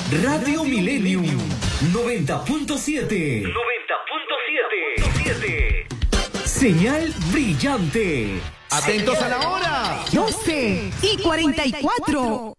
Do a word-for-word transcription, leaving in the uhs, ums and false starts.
Radio Millennium noventa punto siete. noventa punto siete. Señal brillante. Atentos a la hora. doce y cuarenta y cuatro.